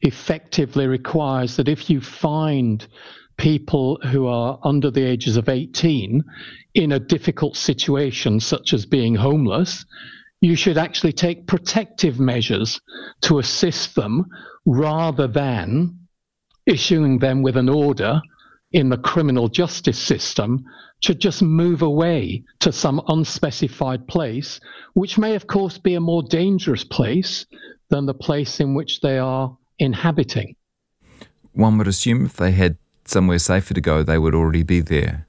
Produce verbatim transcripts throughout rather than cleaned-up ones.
effectively requires that if you find people who are under the ages of eighteen in a difficult situation, such as being homeless, you should actually take protective measures to assist them rather than issuing them with an order in the criminal justice system to just move away to some unspecified place, which may, of course, be a more dangerous place than the place in which they are inhabiting. One would assume if they had somewhere safer to go, they would already be there.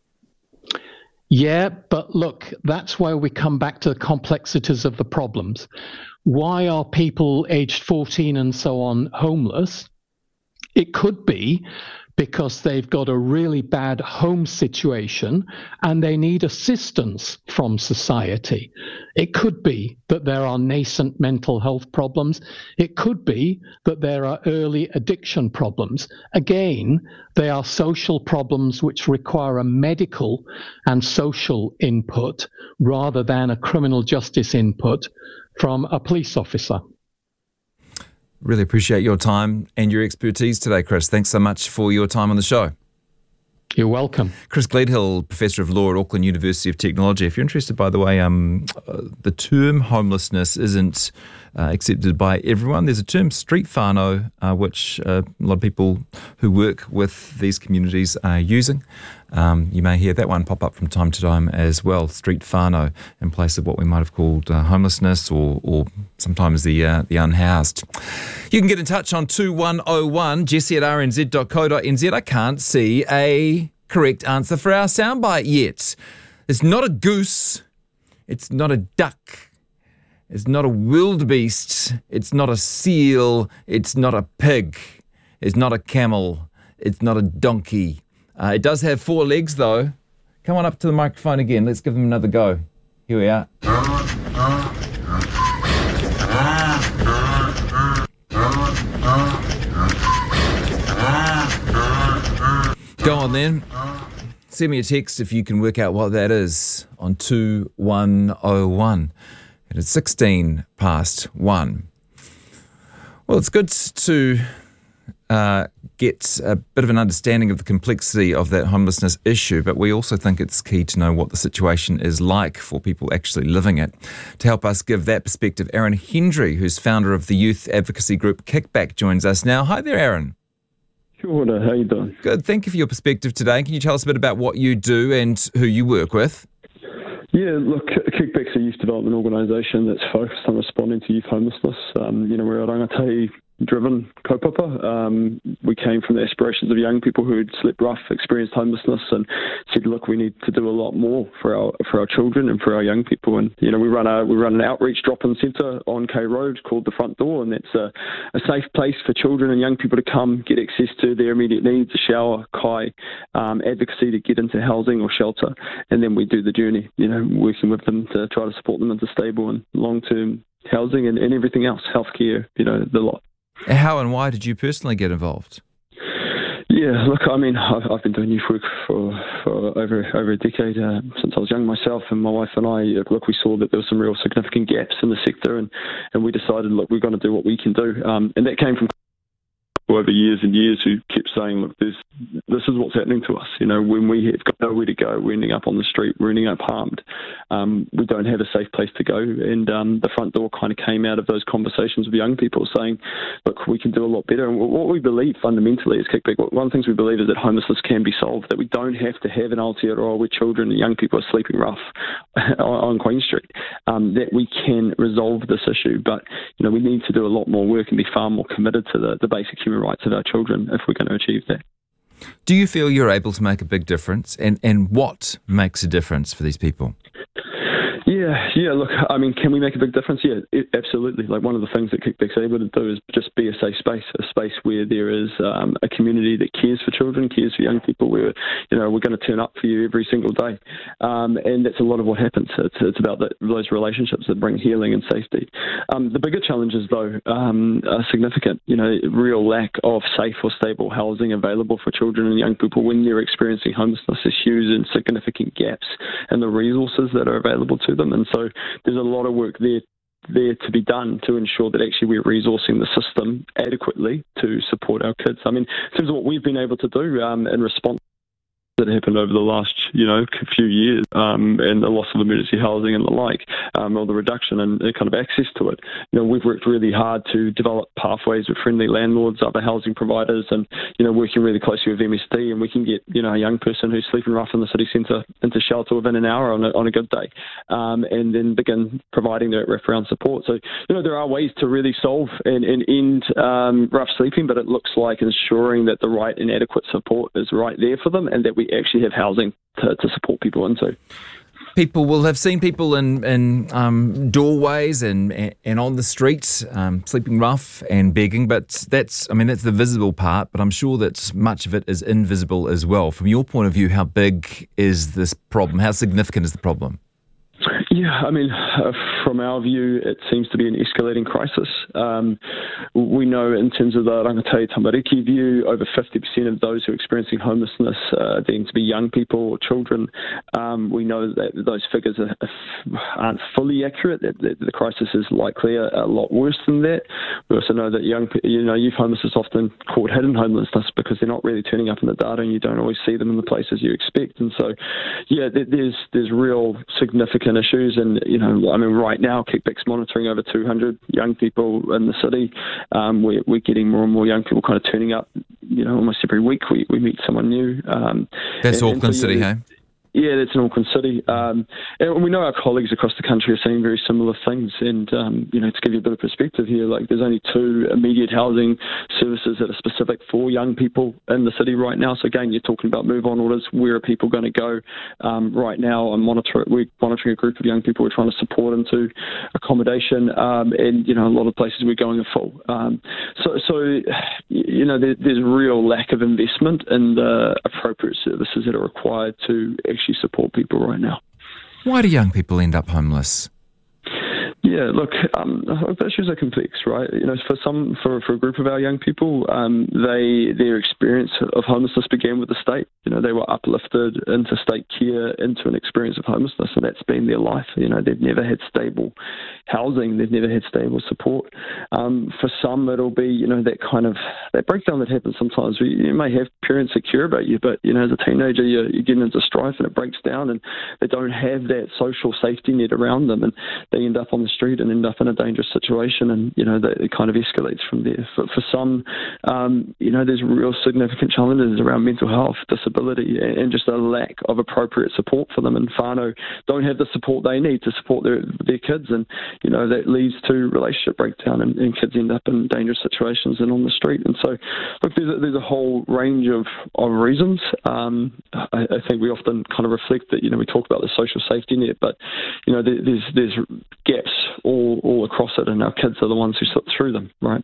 Yeah, but look, that's where we come back to the complexities of the problems. Why are people aged fourteen and so on homeless? It could be because they've got a really bad home situation and they need assistance from society. It could be that there are nascent mental health problems. It could be that there are early addiction problems. Again, they are social problems which require a medical and social input rather than a criminal justice input from a police officer. Really appreciate your time and your expertise today, Chris. Thanks so much for your time on the show. You're welcome. Chris Gleadhill, Professor of Law at Auckland University of Technology. If you're interested, by the way, um, uh, the term homelessness isn't uh, accepted by everyone. There's a term, street whānau, uh, which uh, a lot of people who work with these communities are using. Um, you may hear that one pop up from time to time as well, street whānau, in place of what we might have called uh, homelessness or, or sometimes the uh, the unhoused. You can get in touch on two one oh one, jesse at r n z dot co dot n z. I can't see a correct answer for our soundbite yet. It's not a goose, it's not a duck, it's not a wildebeest, it's not a seal, it's not a pig, it's not a camel, it's not a donkey. Uh, it does have four legs, though. Come on up to the microphone again. Let's give them another go. Here we are. Go on then. Send me a text if you can work out what that is on two one oh one. It is sixteen past one. Well, it's good to uh, get a bit of an understanding of the complexity of that homelessness issue, but we also think it's key to know what the situation is like for people actually living it. To help us give that perspective, Aaron Hendry, who's founder of the youth advocacy group Kickback, joins us now. Hi there, Aaron. Kia ora, how you doing? Good, thank you for your perspective today. Can you tell us a bit about what you do and who you work with? Yeah, look, Kickback's a youth development organisation that's focused on responding to youth homelessness. Um, you know, we're a rangatahi-driven kaupapa. Um, we came from the aspirations of young people who'd slept rough, experienced homelessness, and said, look, we need to do a lot more for our for our children and for our young people. And you know, we run a we run an outreach drop-in centre on K Road called The Front Door, and that's a, a safe place for children and young people to come get access to their immediate needs, a shower, kai, um, advocacy to get into housing or shelter, and then we do the journey. You know, working with them to try to support them into stable and long-term housing and, and everything else, healthcare, you know, the lot. How and why did you personally get involved? Yeah, look, I mean, I've, I've been doing youth work for, for over over a decade, uh, since I was young myself, and my wife and I, look, we saw that there were some real significant gaps in the sector, and, and we decided, look, we're going to do what we can do. Um, and that came from over years and years who kept saying, look, this this is what's happening to us. You know, when we have got nowhere to go, we're ending up on the street, we're ending up harmed. Um, we don't have a safe place to go. And um, The Front Door kind of came out of those conversations with young people saying, look, we can do a lot better. And what we believe fundamentally is Kickback. One of the things we believe is that homelessness can be solved, that we don't have to have an Aotearoa where children and young people are sleeping rough on Queen Street, um, that we can resolve this issue. But, you know, we need to do a lot more work and be far more committed to the, the basic human rights of our children if we're going to achieve that. Do you feel you're able to make a big difference, and, and what makes a difference for these people? Yeah, yeah, look, I mean, can we make a big difference? Yeah, it, absolutely. Like, one of the things that Kickback's able to do is just be a safe space, a space where there is um, a community that cares for children, cares for young people, where, you know, we're going to turn up for you every single day. Um, and that's a lot of what happens. It's, it's about that, those relationships that bring healing and safety. Um, the bigger challenges, though, um, are significant. You know, real lack of safe or stable housing available for children and young people when they're experiencing homelessness is huge, and significant gaps in the resources that are available to them. And so there's a lot of work there there to be done to ensure that actually we're resourcing the system adequately to support our kids. I mean, in terms of what we've been able to do um, in response that happened over the last, you know, few years, um, and the loss of emergency housing and the like, um, or the reduction in kind of access to it. You know, we've worked really hard to develop pathways with friendly landlords, other housing providers, and, you know, working really closely with M S D, and we can get, you know, a young person who's sleeping rough in the city centre into shelter within an hour on a, on a good day, um, and then begin providing that wraparound support. So, you know, there are ways to really solve and, and end um, rough sleeping, but it looks like ensuring that the right and adequate support is right there for them, and that we actually have housing to, to support people into. People will have seen people in, in um, doorways and, and on the streets um, sleeping rough and begging, but that's, I mean, that's the visible part, but I'm sure that much of it is invisible as well. From your point of view, how big is this problem? How significant is the problem? Yeah, I mean, uh, from our view, it seems to be an escalating crisis. Um, we know in terms of the Rangatahi Tamariki view, over fifty percent of those who are experiencing homelessness are deemed to be young people or children. Um, we know that those figures are, aren't fully accurate, that, that the crisis is likely a, a lot worse than that. We also know that young, you know, youth homelessness is often called hidden homelessness because they're not really turning up in the data and you don't always see them in the places you expect. And so, yeah, there's, there's real significant issues. And, you know, I mean, right now, Kickback's monitoring over two hundred young people in the city. Um, we're, we're getting more and more young people kind of turning up, you know, almost every week we, we meet someone new. Um, That's and, Auckland and so, City, yeah, hey? Yeah, that's in Auckland City. Um, and we know our colleagues across the country are seeing very similar things. And, um, you know, to give you a bit of perspective here, like there's only two immediate housing services that are specific for young people in the city right now. So again, you're talking about move-on orders. Where are people going to go? Um, right now, I'm monitor- we're monitoring a group of young people we're trying to support into accommodation. Um, and, you know, a lot of places we're going are full. Um, so, so, you know, there, there's real lack of investment in the appropriate services that are required to actually support people right now. Why do young people end up homeless? Yeah, look, um, issues are complex, right? You know, for some, for, for a group of our young people, um, they their experience of homelessness began with the state. You know, they were uplifted into state care, into an experience of homelessness, and that's been their life. You know, they've never had stable housing, they've never had stable support. Um, for some, it'll be, you know, that kind of that breakdown that happens sometimes. You may have parents that care about you, but you know, as a teenager, you're, you're getting into strife, and it breaks down, and they don't have that social safety net around them, and they end up on the street and end up in a dangerous situation, and you know that it kind of escalates from there. For, for some, um, you know, there's real significant challenges around mental health, disability, and, and just a lack of appropriate support for them. And whānau don't have the support they need to support their their kids, and you know that leads to relationship breakdown, and, and kids end up in dangerous situations and on the street. And so, look, there's a, there's a whole range of of reasons. Um, I, I think we often kind of reflect that, you know, we talk about the social safety net, but you know, there, there's there's gaps all all across it, and our kids are the ones who slip through them, right?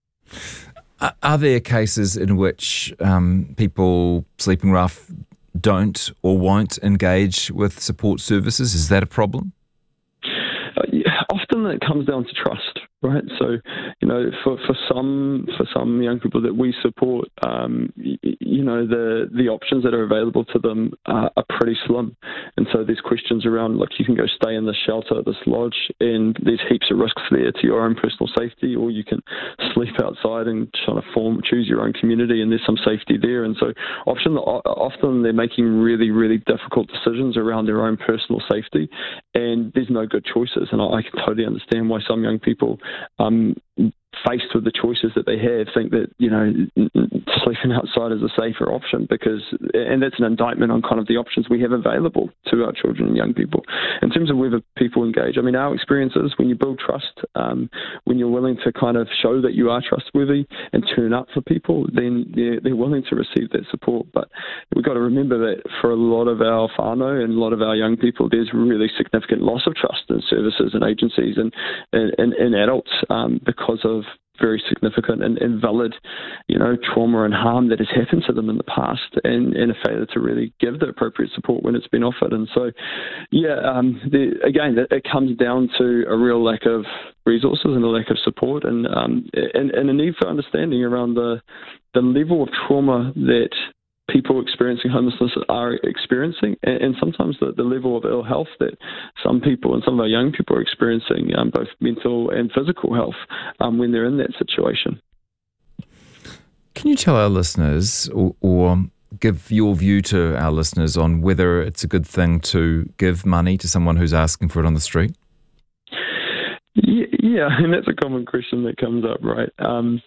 Are there cases in which um, people sleeping rough don't or won't engage with support services? Is that a problem? Uh, yeah, often it comes down to trust, right? So, you know, for, for some for some young people that we support, um, you, you know, the the options that are available to them are, are pretty slim. And so there's questions around, look, you can go stay in this shelter, this lodge, and there's heaps of risks there to your own personal safety, or you can sleep outside and try to form, choose your own community, and there's some safety there. And so often, often they're making really, really difficult decisions around their own personal safety, and there's no good choices. And I, I can totally understand why some young people, um, faced with the choices that they have, think that, you know, sleeping outside is a safer option, because, and that's an indictment on kind of the options we have available to our children and young people. In terms of whether people engage, I mean, our experience is when you build trust, um, when you're willing to kind of show that you are trustworthy and turn up for people, then they're, they're willing to receive that support. But we've got to remember that for a lot of our whānau and a lot of our young people, there's really significant loss of trust in services and agencies and, and, and, and adults um, because of very significant and, and valid, you know, trauma and harm that has happened to them in the past, and, and a failure to really give the appropriate support when it's been offered. And so, yeah, um, the, again, it, it comes down to a real lack of resources and a lack of support, and um, and, and a need for understanding around the the level of trauma that people experiencing homelessness are experiencing, and, and sometimes the, the level of ill health that some people and some of our young people are experiencing, um, both mental and physical health, um, when they're in that situation. Can you tell our listeners, or, or give your view to our listeners on whether it's a good thing to give money to someone who's asking for it on the street? Yeah, yeah, and that's a common question that comes up, right? Um,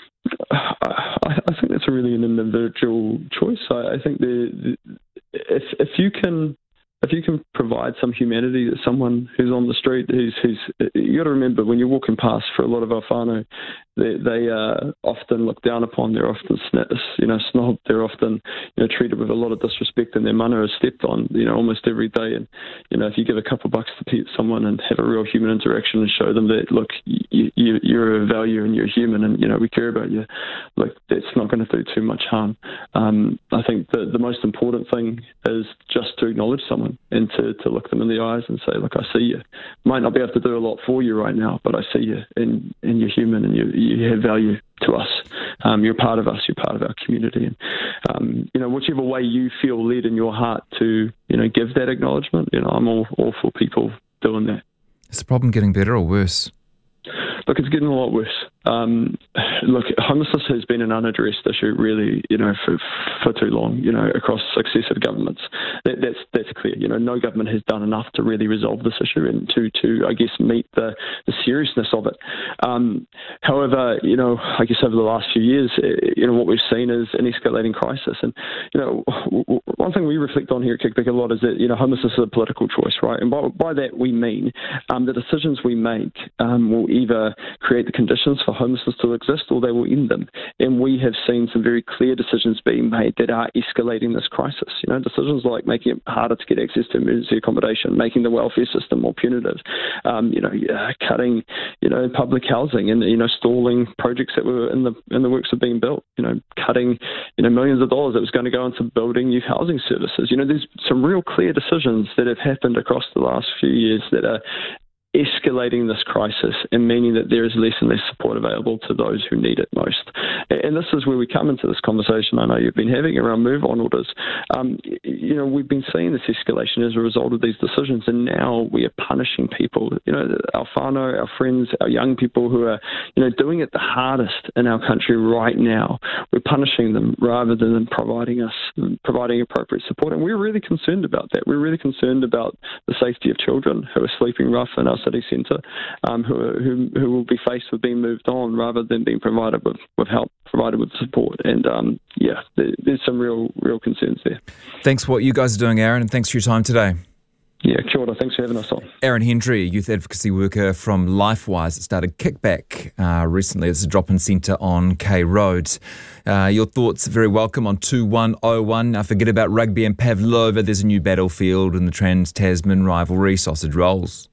I, I think that's really an individual choice. I, I think the, the, if if you can if you can provide some humanity to someone who's on the street, who's who's you got to remember when you're walking past, for a lot of our whānau, they they are often looked down upon. They're often you know snobbed. They're often you know treated with a lot of disrespect, and their mana is stepped on you know almost every day. And you know if you give a couple of bucks to someone and have a real human interaction and show them that look, you, you you're of value and you're human, and you know we care about you, look, that's not going to do too much harm. Um, I think the the most important thing is just to acknowledge someone and to, to look them in the eyes and say, look, I see you. Might not be able to do a lot for you right now, but I see you, and, and you're human, and you you have value to us. Um, you're part of us. You're part of our community. And, um, you know, whichever way you feel led in your heart to, you know, give that acknowledgement, you know, I'm all, all for people doing that. Is the problem getting better or worse? Look, it's getting a lot worse. Um, look, homelessness has been an unaddressed issue, really, you know, for for too long, you know, across successive governments. That, that's that's clear. You know, no government has done enough to really resolve this issue and to, to I guess, meet the, the seriousness of it. Um, however, you know, I guess over the last few years, you know, what we've seen is an escalating crisis. And, you know, one thing we reflect on here at Kickback a lot is that, you know, homelessness is a political choice, right? And by, by that we mean um, the decisions we make um, will either create the conditions for homelessness to exist or they will end them. And we have seen some very clear decisions being made that are escalating this crisis. You know, decisions like making it harder to get access to emergency accommodation, making the welfare system more punitive, um, you know, uh, cutting, you know, public housing and, you know, stalling projects that were in the in the works of being built, you know, cutting, you know, millions of dollars that was going to go into building new housing services. You know, there's some real clear decisions that have happened across the last few years that are escalating this crisis and meaning that there is less and less support available to those who need it most. And this is where we come into this conversation I know you've been having around move on orders. Um, you know, we've been seeing this escalation as a result of these decisions, and now we are punishing people, you know, our whānau, our friends, our young people who are, you know, doing it the hardest in our country right now. We're punishing them rather than providing us, providing appropriate support. And we're really concerned about that. We're really concerned about the safety of children who are sleeping rough in our city centre, um, who, who who will be faced with being moved on rather than being provided with, with help, provided with support. And um, yeah, there, there's some real real concerns there. Thanks for what you guys are doing, Aaron, and thanks for your time today. Yeah, kia ora. Thanks for having us on. Aaron Hendry, youth advocacy worker from LifeWise, that started Kickback uh, recently. It's a drop-in centre on K Road. Uh, your thoughts are very welcome on two one oh one. Now forget about rugby and Pavlova. There's a new battlefield in the Trans-Tasman rivalry, sausage rolls.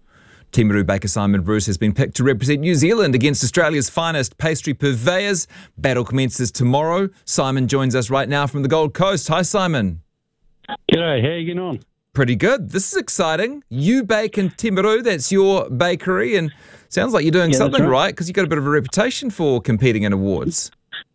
Timaru baker Simon Bruce has been picked to represent New Zealand against Australia's finest pastry purveyors. Battle commences tomorrow. Simon joins us right now from the Gold Coast. Hi, Simon. G'day, how are you getting on? Pretty good. This is exciting. You bake in Timaru, that's your bakery, and sounds like you're doing yeah, something right, right because you've got a bit of a reputation for competing in awards.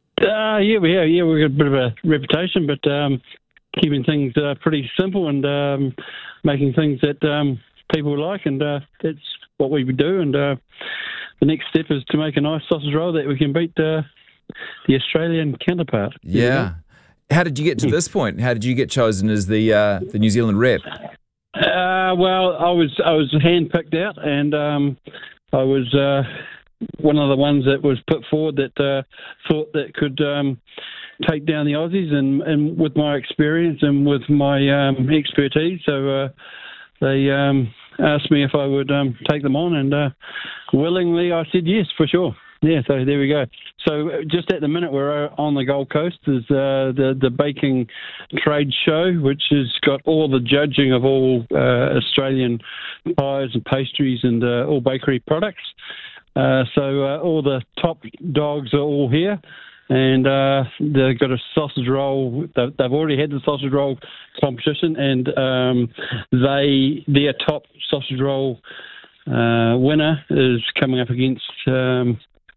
Uh, yeah, we have. Yeah, we've got a bit of a reputation, but um, keeping things uh, pretty simple and um, making things that um, people like, and uh, that's what we do. And uh, the next step is to make a nice sausage roll that we can beat uh, the Australian counterpart. Yeah. How did you get to this point? How did you get chosen as the uh, the New Zealand rep? Uh, well, I was I was handpicked out, and um, I was uh, one of the ones that was put forward that uh, thought that could um, take down the Aussies, and, and with my experience and with my um, expertise. So uh, they um, asked me if I would um, take them on, and uh, willingly I said yes, for sure. Yeah, so there we go. So just at the minute we're on the Gold Coast is uh, the the baking trade show, which has got all the judging of all uh, Australian pies and pastries and uh, all bakery products. Uh, so uh, all the top dogs are all here, and uh, they've got a sausage roll. They've already had the sausage roll competition, and um, they their top sausage roll uh, winner is coming up against Um,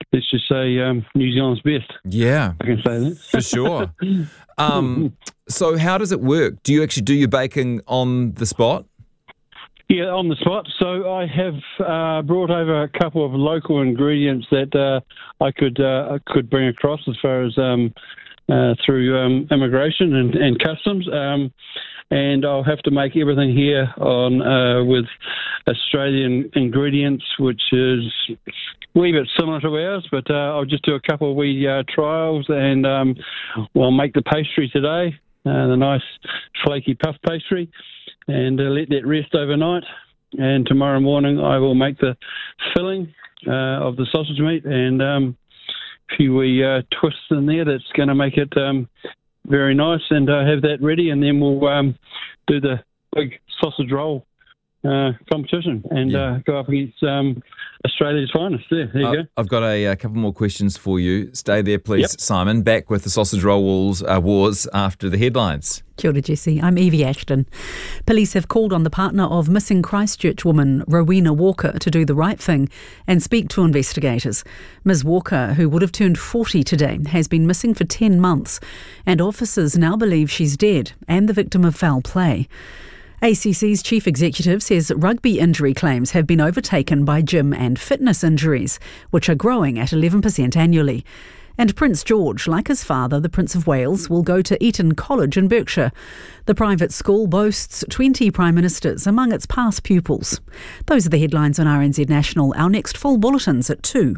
let's just say um, New Zealand's best. Yeah, I can say that for sure. Um, so, how does it work? Do you actually do your baking on the spot? Yeah, on the spot. So I have uh, brought over a couple of local ingredients that uh, I could uh, could bring across as far as um, uh, through um, immigration and, and customs, um, and I'll have to make everything here on uh, with Australian ingredients, which is a wee bit similar to ours. But uh, I'll just do a couple of wee uh, trials, and um, we'll make the pastry today, uh, the nice flaky puff pastry. And uh, let that rest overnight. And tomorrow morning I will make the filling uh, of the sausage meat and um, a few wee uh, twists in there that's going to make it um, very nice, and uh, have that ready. And then we'll um, do the big sausage roll uh, competition and yeah. uh, go up against um, Australia's finest. There, there you uh, go. I've got a, a couple more questions for you. Stay there, please, Yep. Simon. Back with the sausage roll wars, uh, wars after the headlines. Kia ora, Jesse. I'm Evie Ashton. Police have called on the partner of missing Christchurch woman Rowena Walker to do the right thing and speak to investigators. Miz Walker, who would have turned forty today, has been missing for ten months, and officers now believe she's dead and the victim of foul play. A C C's chief executive says rugby injury claims have been overtaken by gym and fitness injuries, which are growing at eleven percent annually. And Prince George, like his father, the Prince of Wales, will go to Eton College in Berkshire. The private school boasts twenty prime ministers among its past pupils. Those are the headlines on R N Z National. Our next full bulletin's at two.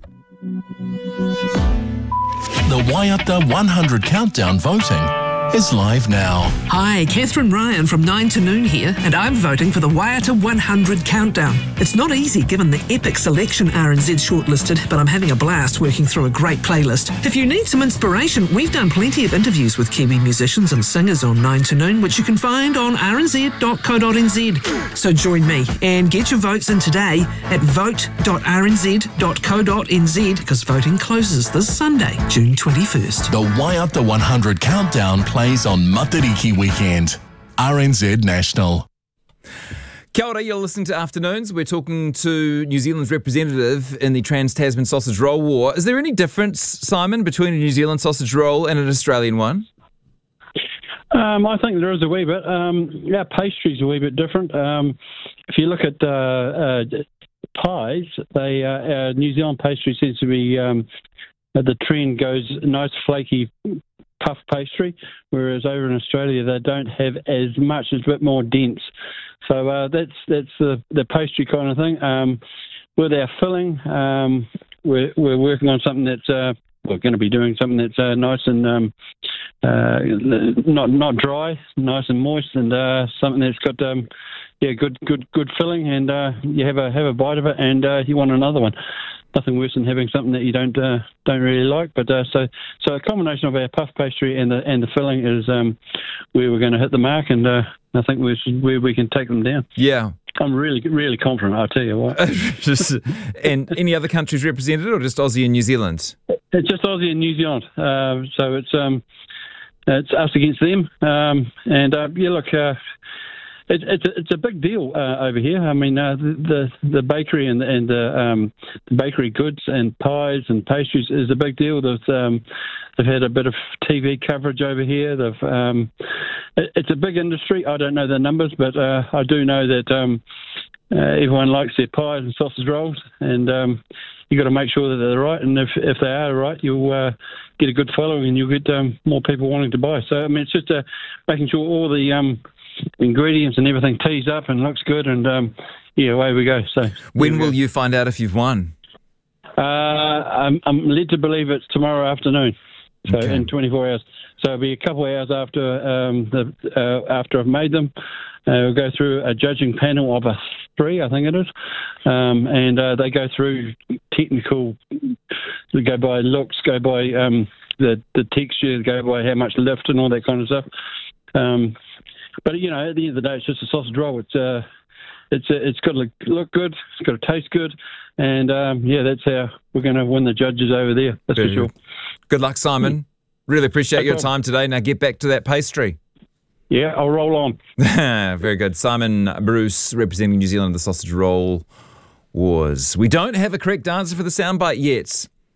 The Waiata one hundred Countdown voting is live now. Hi, Catherine Ryan from nine to noon here, and I'm voting for the Waiata one hundred Countdown. It's not easy given the epic selection R N Z shortlisted, but I'm having a blast working through a great playlist. If you need some inspiration, we've done plenty of interviews with Kiwi musicians and singers on nine to noon, which you can find on r n z dot co dot n z. So join me and get your votes in today at vote dot r n z dot co dot n z, because voting closes this Sunday, June twenty-first. The Waiata one hundred Countdown plays on Matariki weekend. R N Z National. Kia ora, you're listening to Afternoons. We're talking to New Zealand's representative in the Trans-Tasman Sausage Roll War. Is there any difference, Simon, between a New Zealand sausage roll and an Australian one? Um, I think there is a wee bit. Um, our pastry's a wee bit different. Um, if you look at uh, uh, pies, they uh, our New Zealand pastry seems to be um, the trend goes nice flaky puff pastry, whereas over in Australia they don't have as much. It's a bit more dense. So uh, that's that's the, the pastry kind of thing. Um, with our filling, um, we're we're working on something that's uh, we're going to be doing something that's uh, nice and um, uh, not not dry, nice and moist, and uh, something that's got um, yeah good good good filling, and uh, you have a have a bite of it, and uh, you want another one. Nothing worse than having something that you don't uh, don't really like. But uh, so so a combination of our puff pastry and the and the filling is um, where we're going to hit the mark, and uh, I think we're where we can take them down. Yeah. I'm really, really confident, I'll tell you what. just, and any other countries represented, or just Aussie and New Zealand? It's just Aussie and New Zealand. Uh, so it's um, it's us against them. Um, and uh, yeah, look, uh, it, it's a, it's a big deal uh, over here. I mean, uh, the, the the bakery and and the, um, the bakery goods and pies and pastries is a big deal. They've um, they've had a bit of T V coverage over here. They've um, it, it's a big industry. I don't know the numbers, but uh, I do know that um, uh, everyone likes their pies and sausage rolls, and um, you got to make sure that they're right. And if if they are right, you'll uh, get a good following, and you'll get um, more people wanting to buy. So I mean, it's just uh, making sure all the um, ingredients and everything tees up and looks good, and um, yeah, away we go. So when will you find out if you've won? Uh, I'm, I'm led to believe it's tomorrow afternoon, so Okay. in twenty-four hours. So it'll be a couple of hours after um, the uh, after I've made them. Uh, we'll go through a judging panel of a three, I think it is, um, and uh, they go through technical. They go by looks, go by um, the the texture, go by how much lift and all that kind of stuff. Um, But you know, at the end of the day, it's just a sausage roll. It's uh, it's uh, it's got to look, look good. It's got to taste good, and um, yeah, that's how we're going to win the judges over there. That's Very for sure. good. Good luck, Simon. Really appreciate No your problem. time today. Now get back to that pastry. Yeah, I'll roll on. Very good. Simon Bruce, representing New Zealand, the Sausage Roll Wars. We don't have a correct answer for the soundbite yet.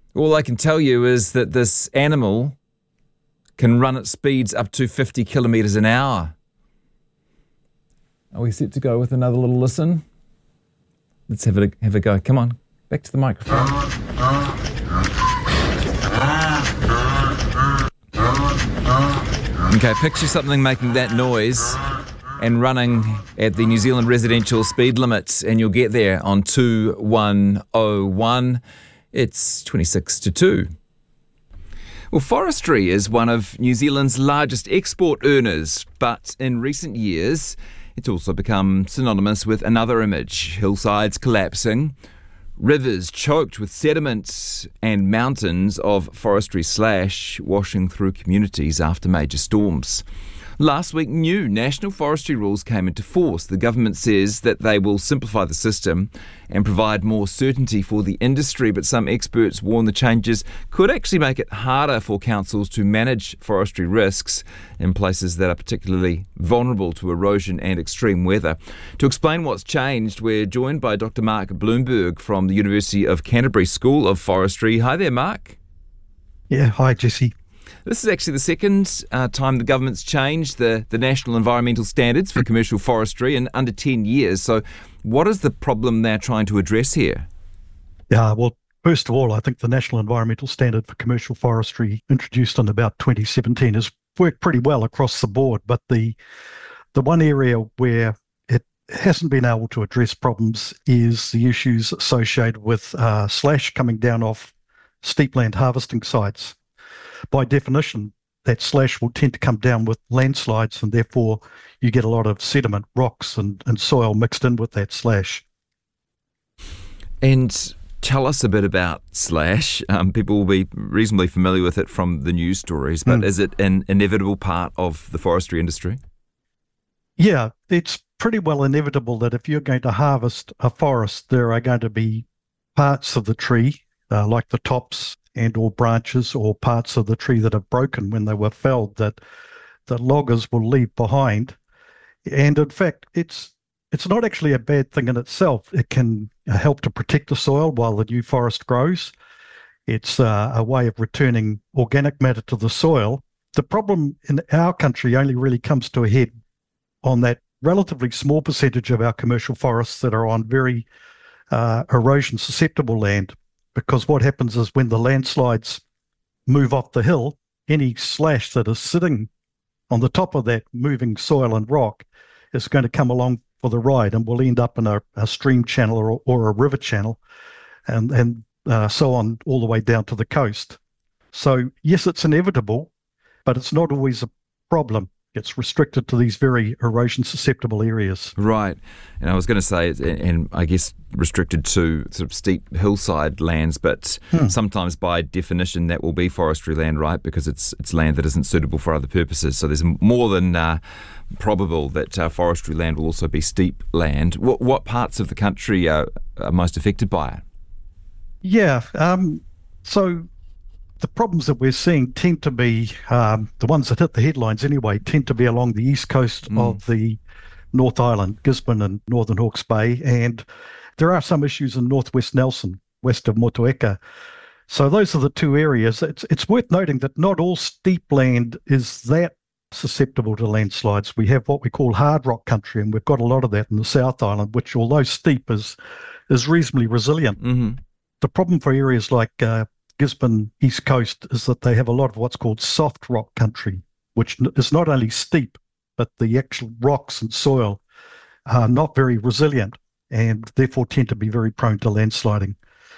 All I can tell you is that this animal can run at speeds up to fifty kilometres an hour. Are we set to go with another little listen? Let's have a, have a go. Come on, back to the microphone. Okay, picture something making that noise and running at the New Zealand residential speed limit, and you'll get there on two one oh one. It's twenty-six to two. Well, forestry is one of New Zealand's largest export earners, but in recent years, it's also become synonymous with another image: hillsides collapsing, rivers choked with sediments, and mountains of forestry slash washing through communities after major storms. Last week, new national forestry rules came into force. The government says that they will simplify the system and provide more certainty for the industry, but some experts warn the changes could actually make it harder for councils to manage forestry risks in places that are particularly vulnerable to erosion and extreme weather. To explain what's changed, we're joined by Doctor Mark Bloomberg from the University of Canterbury School of Forestry. Hi there, Mark. Yeah, hi, Jesse. This is actually the second uh, time the government's changed the, the national environmental standards for commercial forestry in under ten years. So what is the problem they're trying to address here? Yeah, well, first of all, I think the National Environmental Standard for Commercial Forestry, introduced in about twenty seventeen, has worked pretty well across the board. But the the one area where it hasn't been able to address problems is the issues associated with uh, slash coming down off steep land harvesting sites. By definition, that slash will tend to come down with landslides, and therefore you get a lot of sediment, rocks and, and soil mixed in with that slash. And tell us a bit about slash. Um, people will be reasonably familiar with it from the news stories, but mm. is it an inevitable part of the forestry industry? Yeah, it's pretty well inevitable that if you're going to harvest a forest, there are going to be parts of the tree, uh, like the tops and or branches or parts of the tree that have broken when they were felled, that that loggers will leave behind. And in fact, it's it's not actually a bad thing in itself. It can help to protect the soil while the new forest grows. It's uh, a way of returning organic matter to the soil. The problem in our country only really comes to a head on that relatively small percentage of our commercial forests that are on very uh, erosion susceptible land. Because what happens is when the landslides move off the hill, any slash that is sitting on the top of that moving soil and rock is going to come along for the ride and will end up in a, a stream channel or, or a river channel, and, and uh, so on all the way down to the coast. So yes, it's inevitable, but it's not always a problem. It's restricted to these very erosion susceptible areas. Right. And I was going to say, and I guess restricted to sort of steep hillside lands, but hmm. sometimes by definition that will be forestry land, right? Because it's it's land that isn't suitable for other purposes. So there's more than uh, probable that uh, forestry land will also be steep land. What, what parts of the country are, are most affected by it? Yeah. Um, so... The problems that we're seeing tend to be, um, the ones that hit the headlines anyway, tend to be along the east coast mm. of the North Island, Gisborne and Northern Hawke's Bay, and there are some issues in northwest Nelson, west of Motueka. So those are the two areas. It's, it's worth noting that not all steep land is that susceptible to landslides. We have what we call hard rock country, and we've got a lot of that in the South Island, which, although steep, is, is reasonably resilient. Mm-hmm. The problem for areas like uh, Gisborne East Coast is that they have a lot of what's called soft rock country, which is not only steep, but the actual rocks and soil are not very resilient and therefore tend to be very prone to landsliding.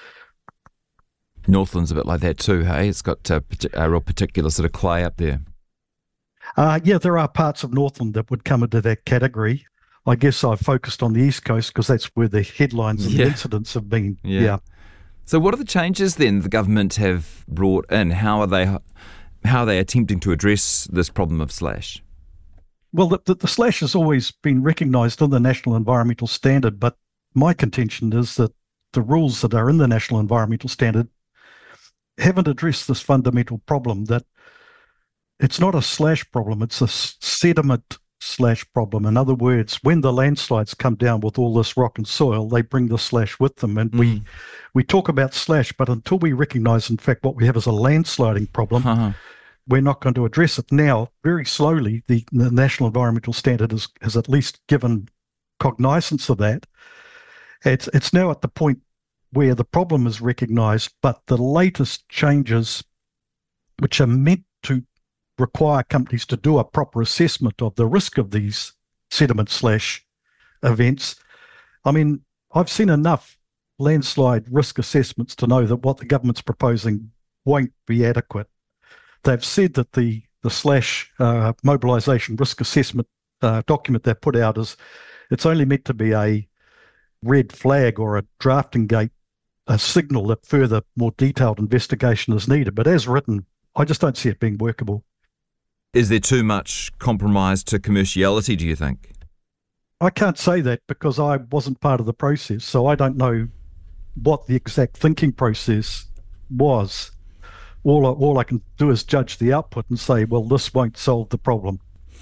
Northland's a bit like that too, hey? It's got a, a real particular sort of clay up there. Uh, yeah, there are parts of Northland that would come into that category. I guess I've focused on the East Coast because that's where the headlines and yeah. the incidents have been. Yeah. yeah. So what are the changes then the government have brought in? How are they how are they attempting to address this problem of slash? Well, the, the, the slash has always been recognised in the National Environmental Standard, but my contention is that the rules that are in the National Environmental Standard haven't addressed this fundamental problem, that it's not a slash problem, it's a sediment slash problem. In other words, when the landslides come down with all this rock and soil, they bring the slash with them. And mm. we we talk about slash, but until we recognize, in fact, what we have is a landsliding problem, uh-huh. we're not going to address it. Now, very slowly, the, the National Environmental Standard has, has at least given cognizance of that. It's, it's now at the point where the problem is recognized, but the latest changes, which are meant to require companies to do a proper assessment of the risk of these sediment slash events. I mean, I've seen enough landslide risk assessments to know that what the government's proposing won't be adequate. They've said that the, the slash uh, mobilisation risk assessment uh, document they've put out is, it's only meant to be a red flag or a drafting gate, a signal that further more detailed investigation is needed. But as written, I just don't see it being workable. Is there too much compromise to commerciality, do you think? I can't say that because I wasn't part of the process, so I don't know what the exact thinking process was. All I, all I can do is judge the output and say, well, this won't solve the problem.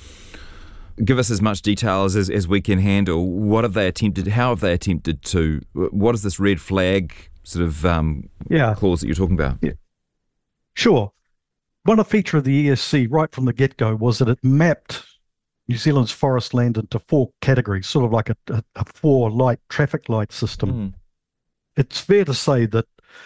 Give us as much detail as, as we can handle. What have they attempted? How have they attempted to? What is this red flag sort of um, yeah. clause that you're talking about? Yeah. Sure. One feature of the E S C right from the get-go was that it mapped New Zealand's forest land into four categories, sort of like a, a, a four-light traffic light system. Mm. It's fair to say that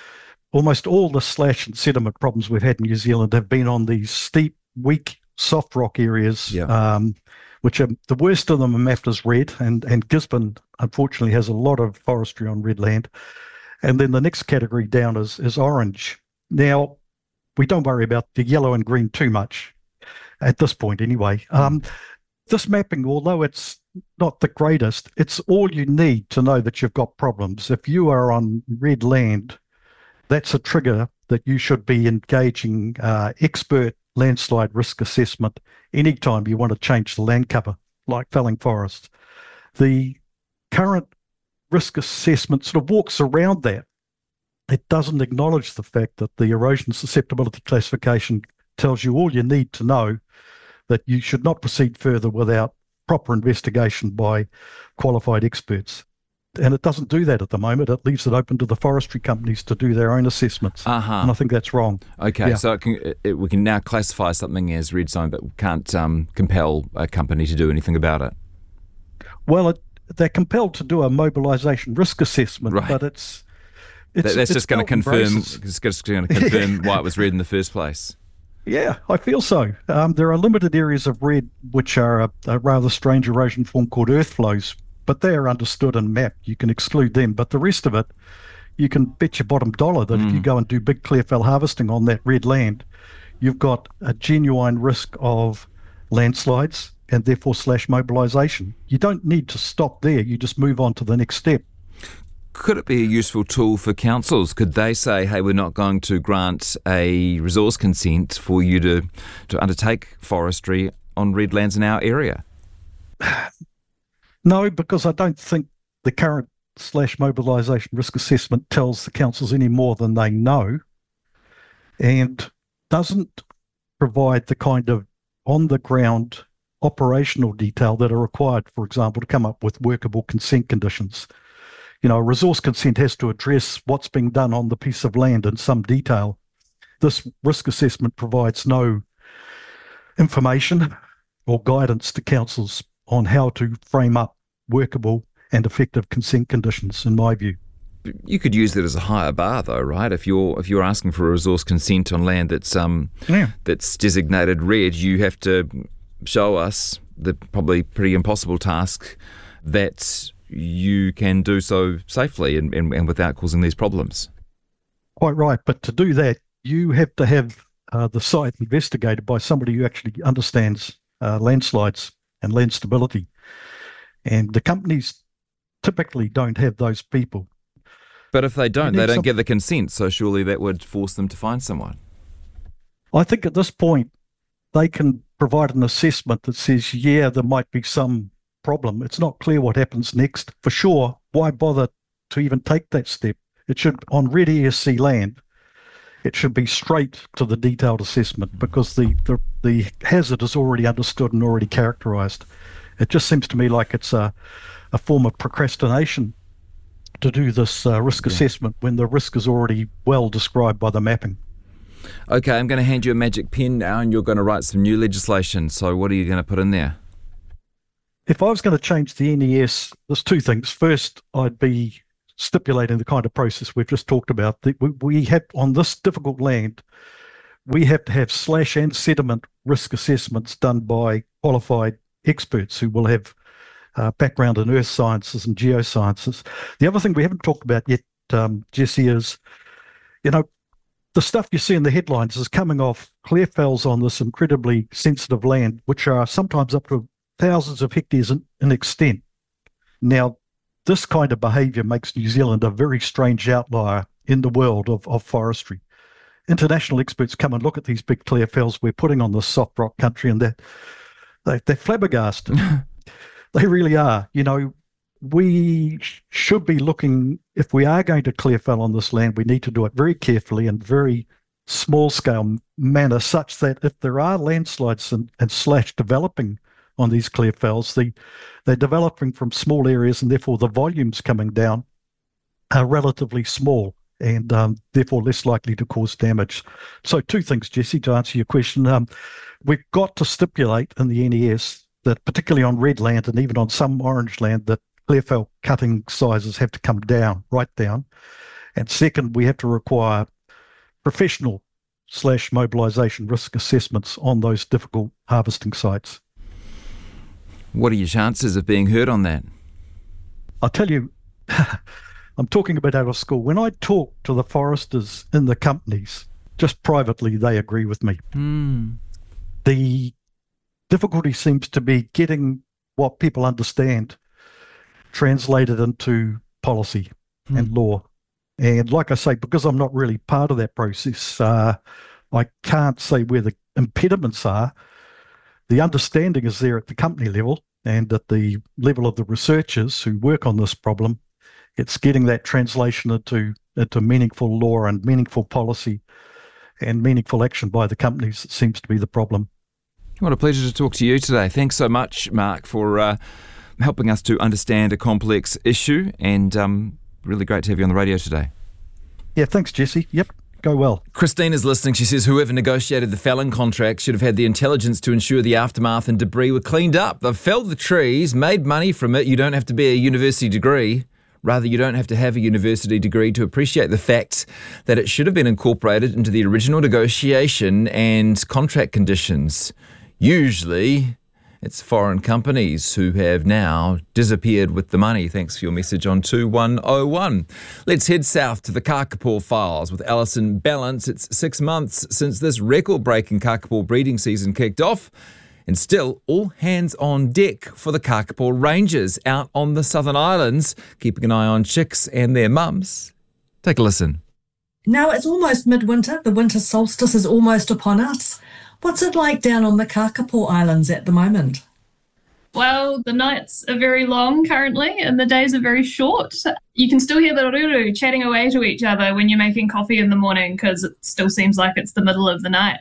almost all the slash and sediment problems we've had in New Zealand have been on these steep, weak, soft rock areas, yeah. um, which are the worst of them are mapped as red, and, and Gisborne, unfortunately, has a lot of forestry on red land. And then the next category down is, is orange. Now, we don't worry about the yellow and green too much at this point anyway. Um, this mapping, although it's not the greatest, it's all you need to know that you've got problems. If you are on red land, that's a trigger that you should be engaging uh, expert landslide risk assessment anytime you want to change the land cover, like felling forests. The current risk assessment sort of walks around that. It doesn't acknowledge the fact that the erosion susceptibility classification tells you all you need to know, that you should not proceed further without proper investigation by qualified experts. And it doesn't do that at the moment. It leaves it open to the forestry companies to do their own assessments. Uh-huh. And I think that's wrong. Okay, yeah. so it can, it, we can now classify something as red zone, but we can't um, compel a company to do anything about it. Well, it, they're compelled to do a mobilisation risk assessment, right. but it's... It's, That's it's just going to confirm. It's just going to confirm why it was red in the first place. Yeah, I feel so. Um, there are limited areas of red which are a, a rather strange erosion form called earth flows, but they are understood and mapped. You can exclude them, but the rest of it, you can bet your bottom dollar that mm. if you go and do big clear fell harvesting on that red land, you've got a genuine risk of landslides and therefore slash mobilisation. You don't need to stop there. You just move on to the next step. Could it be a useful tool for councils? Could they say, hey, we're not going to grant a resource consent for you to, to undertake forestry on red lands in our area? No, because I don't think the current slash mobilisation risk assessment tells the councils any more than they know, and doesn't provide the kind of on-the-ground operational detail that are required, for example, to come up with workable consent conditions. You know, a resource consent has to address what's being done on the piece of land in some detail. This risk assessment provides no information or guidance to councils on how to frame up workable and effective consent conditions, in my view. You could use that as a higher bar, though, right? If you're if you're asking for a resource consent on land that's um yeah. that's designated red, you have to show us the probably pretty impossible task that you can do so safely and, and, and without causing these problems. Quite right. But to do that, you have to have uh, the site investigated by somebody who actually understands uh, landslides and land stability. And the companies typically don't have those people. But if they don't, they don't some... give the consent, so surely that would force them to find someone. I think at this point, they can provide an assessment that says, yeah, there might be some problem. It's not clear what happens next. For sure, why bother to even take that step? It should, on red E S C land, it should be straight to the detailed assessment, because the, the, the hazard is already understood and already characterised. It just seems to me like it's a, a form of procrastination to do this uh, risk yeah. assessment when the risk is already well described by the mapping. Okay, I'm going to hand you a magic pen now, and you're going to write some new legislation. So what are you going to put in there? If I was going to change the N E S, there's two things. First, I'd be stipulating the kind of process we've just talked about. That we, we have, on this difficult land, we have to have slash and sediment risk assessments done by qualified experts who will have uh, background in earth sciences and geosciences. The other thing we haven't talked about yet, um, Jesse, is, you know, the stuff you see in the headlines is coming off clear fells on this incredibly sensitive land, which are sometimes up to thousands of hectares in, in extent. Now, this kind of behaviour makes New Zealand a very strange outlier in the world of, of forestry. International experts come and look at these big clear fells we're putting on this soft rock country, and they're, they, they're flabbergasted. They really are. You know, we should be looking, if we are going to clear fell on this land, we need to do it very carefully and very small scale manner, such that if there are landslides and, and slash developing on these clear fells, the, they're developing from small areas, and therefore the volumes coming down are relatively small and um, therefore less likely to cause damage. So two things, Jesse, to answer your question. Um, we've got to stipulate in the N E S that, particularly on red land and even on some orange land, that clear fell cutting sizes have to come down, right down. And second, we have to require professional slash mobilisation risk assessments on those difficult harvesting sites. What are your chances of being heard on that? I'll tell you, I'm talking about out of school. When I talk to the foresters in the companies, just privately, they agree with me. Mm. The difficulty seems to be getting what people understand translated into policy mm. and law. And like I say, because I'm not really part of that process, uh, I can't say where the impediments are. The understanding is there at the company level and at the level of the researchers who work on this problem. It's getting that translation into, into meaningful law and meaningful policy and meaningful action by the companies that seems to be the problem. What a pleasure to talk to you today. Thanks so much, Mark, for uh, helping us to understand a complex issue, and um, really great to have you on the radio today. Yeah, thanks, Jesse. Yep. Go well. Christine is listening. She says whoever negotiated the felling contract should have had the intelligence to ensure the aftermath and debris were cleaned up. They've felled the trees, made money from it. You don't have to be a university degree. Rather, you don't have to have a university degree to appreciate the fact that it should have been incorporated into the original negotiation and contract conditions. Usually, it's foreign companies who have now disappeared with the money. Thanks for your message on two one oh one. Let's head south to the Kakapo Files with Alison Balance. It's six months since this record-breaking kakapo breeding season kicked off, and still all hands on deck for the Kakapo Rangers out on the Southern Islands, keeping an eye on chicks and their mums. Take a listen. Now it's almost midwinter. The winter solstice is almost upon us. What's it like down on the Kakapo Islands at the moment? Well, the nights are very long currently and the days are very short. You can still hear the ruru chatting away to each other when you're making coffee in the morning because it still seems like it's the middle of the night.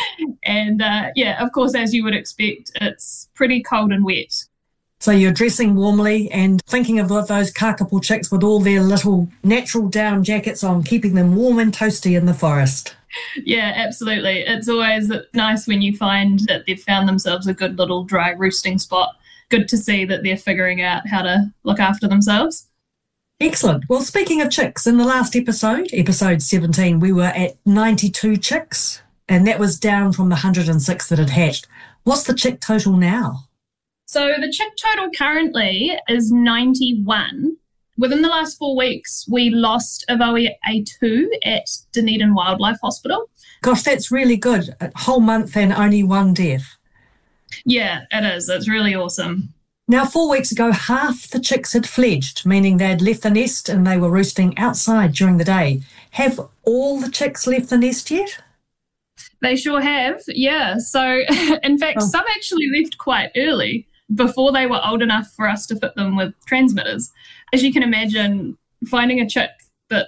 and uh, yeah, of course, as you would expect, it's pretty cold and wet. So you're dressing warmly and thinking of those Kakapo chicks with all their little natural down jackets on, keeping them warm and toasty in the forest. Yeah, absolutely. It's always nice when you find that they've found themselves a good little dry roosting spot. Good to see that they're figuring out how to look after themselves. Excellent. Well, speaking of chicks, in the last episode, episode seventeen, we were at ninety-two chicks, and that was down from the one hundred six that had hatched. What's the chick total now? So the chick total currently is ninety-one. Within the last four weeks, we lost Avoe A two at Dunedin Wildlife Hospital. Gosh, that's really good. A whole month and only one death. Yeah, it is. It's really awesome. Now, four weeks ago, half the chicks had fledged, meaning they'd left the nest and they were roosting outside during the day. Have all the chicks left the nest yet? They sure have, yeah. So, in fact, oh. some actually left quite early, before they were old enough for us to fit them with transmitters. As you can imagine, finding a chick that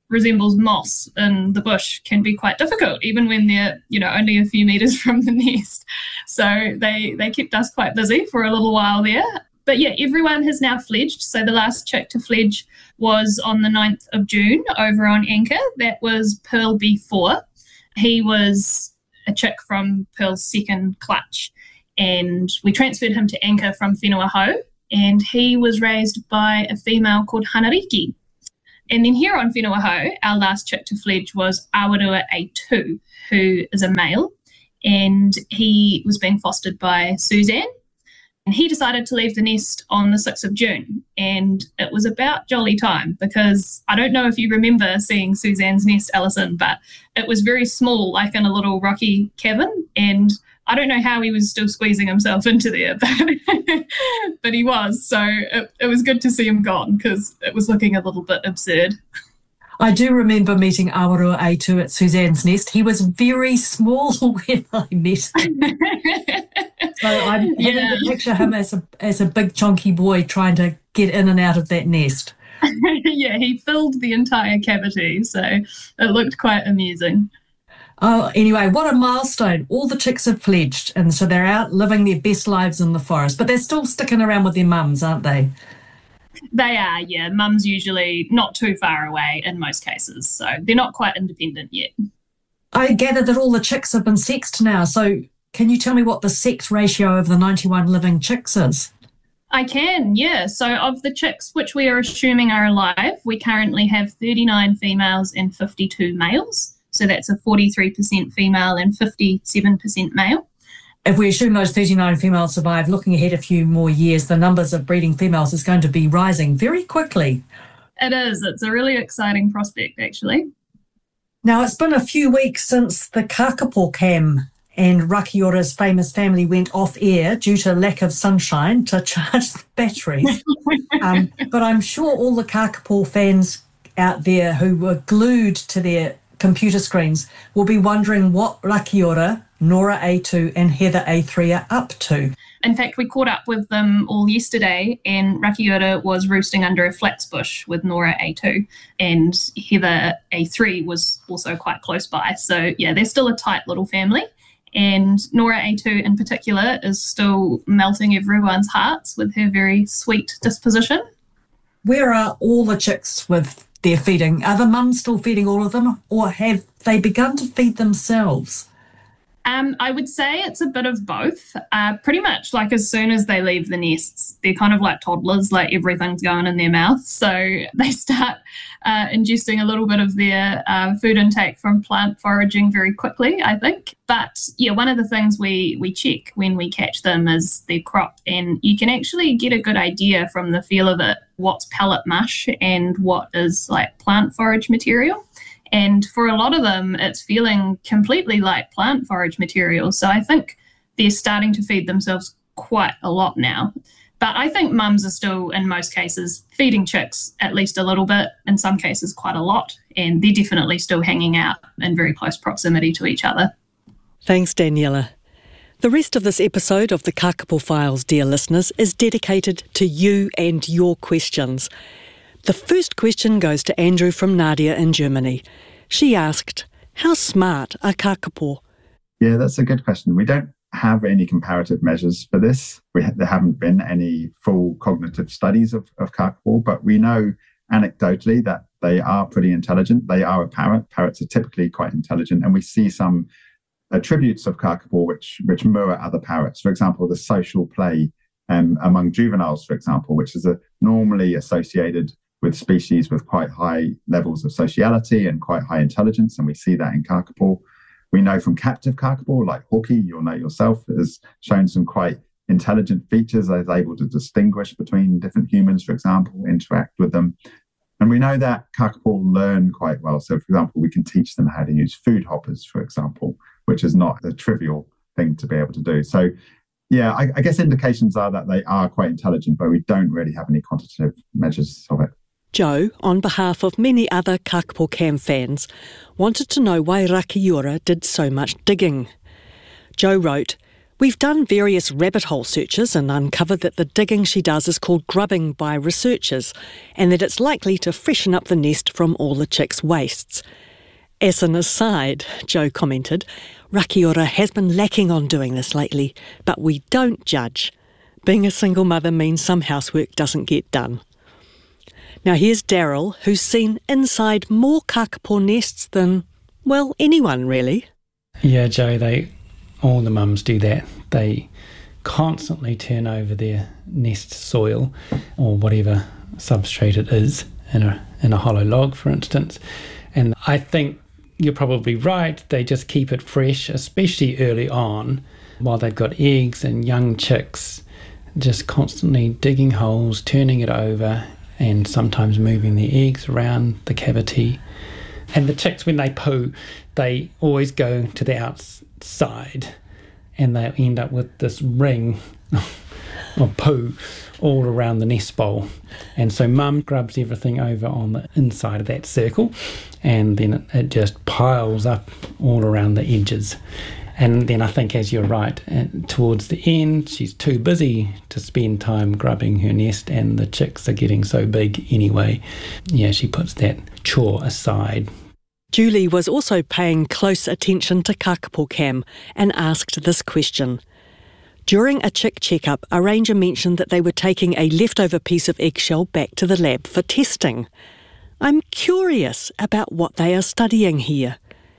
resembles moss in the bush can be quite difficult, even when they're, you know, only a few metres from the nest. So they, they kept us quite busy for a little while there. But yeah, everyone has now fledged. So the last chick to fledge was on the ninth of June over on Anchor. That was Pearl B four. He was a chick from Pearl's second clutch. And we transferred him to Anchor from Whenua Hou. And he was raised by a female called Hanariki. And then here on Whenua Hou, our last chick to fledge was Awarua A two, who is a male. And he was being fostered by Suzanne. And he decided to leave the nest on the sixth of June. And it was about jolly time because I don't know if you remember seeing Suzanne's nest, Alison, but it was very small, like in a little rocky cabin. And I don't know how he was still squeezing himself into there, but, but he was. So it, it was good to see him gone because it was looking a little bit absurd. I do remember meeting Awarua A two at Suzanne's nest. He was very small when I met him. So I'm Yeah. having to picture him as a as a big chunky boy trying to get in and out of that nest. Yeah, he filled the entire cavity, so it looked quite amusing. Oh, anyway, what a milestone. All the chicks have fledged, and so they're out living their best lives in the forest, but they're still sticking around with their mums, aren't they? They are, yeah. Mum's usually not too far away in most cases, so they're not quite independent yet. I gather that all the chicks have been sexed now, so can you tell me what the sex ratio of the ninety-one living chicks is? I can, yeah. So of the chicks which we are assuming are alive, we currently have thirty-nine females and fifty-two males. So that's a forty-three percent female and fifty-seven percent male. If we assume those thirty-nine females survive, looking ahead a few more years, the numbers of breeding females is going to be rising very quickly. It is. It's a really exciting prospect, actually. Now, it's been a few weeks since the Kakapo cam and Rakiura's famous family went off air due to lack of sunshine to charge the batteries. um, but I'm sure all the Kakapo fans out there who were glued to their computer screens will be wondering what Rakiura, Nora A two and Heather A three are up to. In fact, we caught up with them all yesterday, and Rakiura was roosting under a flax bush with Nora A two, and Heather A three was also quite close by. So, yeah, they're still a tight little family. And Nora A two in particular is still melting everyone's hearts with her very sweet disposition. Where are all the chicks with their feeding? Are the mums still feeding all of them, or have they begun to feed themselves? Um, I would say it's a bit of both. Uh, pretty much like as soon as they leave the nests, they're kind of like toddlers, like everything's going in their mouth. So they start uh, ingesting a little bit of their uh, food intake from plant foraging very quickly, I think. But yeah, one of the things we, we check when we catch them is their crop, and you can actually get a good idea from the feel of it what's pellet mush and what is like plant forage material. And for a lot of them, it's feeling completely like plant forage material. So I think they're starting to feed themselves quite a lot now. But I think mums are still, in most cases, feeding chicks at least a little bit, in some cases quite a lot. And they're definitely still hanging out in very close proximity to each other. Thanks, Daniela. The rest of this episode of the Kakapo Files, dear listeners, is dedicated to you and your questions. The first question goes to Andrew from Nadia in Germany. She asked, how smart are kakapo? Yeah, that's a good question. We don't have any comparative measures for this. We ha- there haven't been any full cognitive studies of, of kakapo, but we know anecdotally that they are pretty intelligent. They are a parrot. Parrots are typically quite intelligent, and we see some attributes of kakapo which, which mirror other parrots. For example, the social play um, among juveniles, for example, which is a, normally associated with species with quite high levels of sociality and quite high intelligence, and we see that in kakapo. We know from captive kakapo, like Hoki, you'll know yourself, has shown some quite intelligent features, is able to distinguish between different humans, for example, interact with them. And we know that kakapo learn quite well. So, for example, we can teach them how to use food hoppers, for example, which is not a trivial thing to be able to do. So, yeah, I, I guess indications are that they are quite intelligent, but we don't really have any quantitative measures of it. Joe, on behalf of many other Kakapo Cam fans, wanted to know why Rakiura did so much digging. Joe wrote, We've done various rabbit hole searches and uncovered that the digging she does is called grubbing by researchers, and that it's likely to freshen up the nest from all the chicks' wastes. As an aside, Joe commented, Rakiura has been lacking on doing this lately, but we don't judge. Being a single mother means some housework doesn't get done. Now here's Daryl, who's seen inside more kakapo nests than, well, anyone really. Yeah, Joe, they all the mums do that. They constantly turn over their nest soil or whatever substrate it is in a in a hollow log, for instance. And I think you're probably right. They just keep it fresh, especially early on, while they've got eggs and young chicks, just constantly digging holes, turning it over, and sometimes moving the eggs around the cavity. And the chicks, when they poo, they always go to the outside and they end up with this ring of poo all around the nest bowl. And so mum grubs everything over on the inside of that circle, and then it, it just piles up all around the edges. And then I think, as you're right, towards the end, she's too busy to spend time grubbing her nest, and the chicks are getting so big anyway. Yeah, she puts that chore aside. Julie was also paying close attention to kakapo cam and asked this question. During a chick checkup, a ranger mentioned that they were taking a leftover piece of eggshell back to the lab for testing. I'm curious about what they are studying here.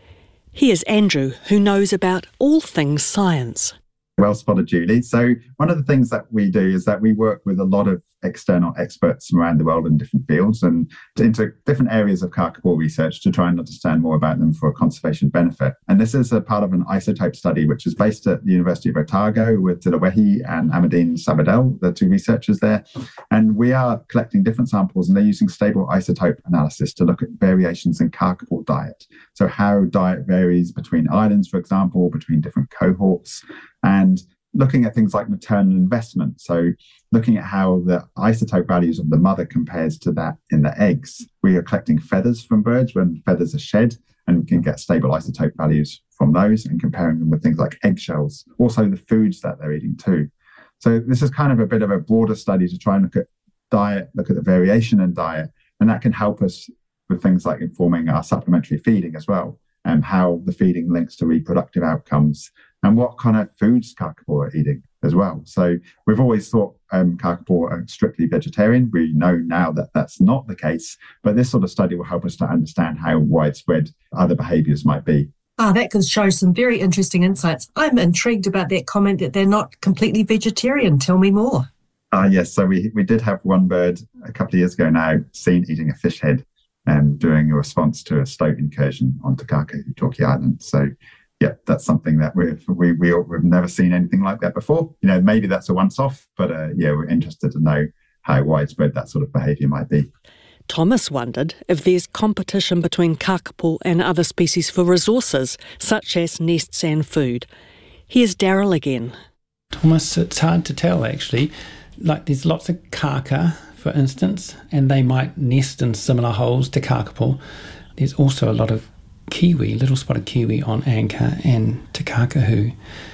Here's Andrew, who knows about all things science. Well spotted, Julie. So one of the things that we do is that we work with a lot of external experts from around the world in different fields and into different areas of kakapo research to try and understand more about them for a conservation benefit. And this is a part of an isotope study, which is based at the University of Otago with Tilawehi and Amadine Sabadell, the two researchers there. And we are collecting different samples, and they're using stable isotope analysis to look at variations in kakapo diet. So how diet varies between islands, for example, between different cohorts, and looking at things like maternal investment. So looking at how the isotope values of the mother compares to that in the eggs. We are collecting feathers from birds when feathers are shed, and we can get stable isotope values from those and comparing them with things like eggshells, also the foods that they're eating too. So this is kind of a bit of a broader study to try and look at diet, look at the variation in diet, and that can help us with things like informing our supplementary feeding as well, and how the feeding links to reproductive outcomes, and what kind of foods kakapo are eating as well. So we've always thought um, kakapo are strictly vegetarian. We know now that that's not the case, but this sort of study will help us to understand how widespread other behaviours might be. Ah, that could show some very interesting insights. I'm intrigued about that comment that they're not completely vegetarian. Tell me more. Ah, uh, yes. So we, we did have one bird a couple of years ago now seen eating a fish head and doing a response to a stoat incursion on Te Kakehutoki Island. So yeah, that's something that we've we, we we've never seen anything like that before. You know, maybe that's a once-off, but uh, yeah, we're interested to know how widespread that sort of behaviour might be. Thomas wondered if there's competition between kakapo and other species for resources, such as nests and food. Here's Daryl again. Thomas, it's hard to tell actually. Like there's lots of kaka, for instance, and they might nest in similar holes to kakapo. There's also a lot of kiwi, little spotted kiwi on Anchor and Te Kakahu.